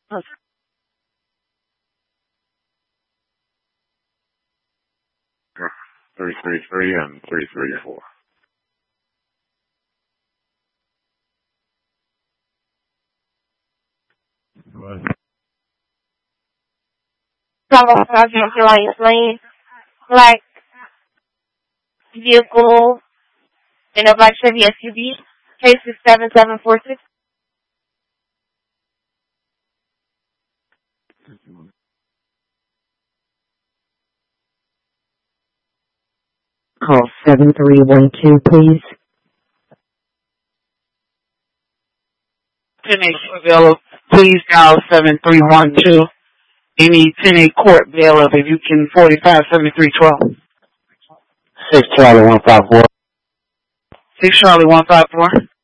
333 and 334. Bravo Sergeant Helias Lane, black vehicle in a black Chevy SUV, case is 7746. Call 7312, please. 10-8 available. Please dial 7312. Any 10-8 court bailiff if you can 457312. 6 Charlie 154. 6 Charlie 154.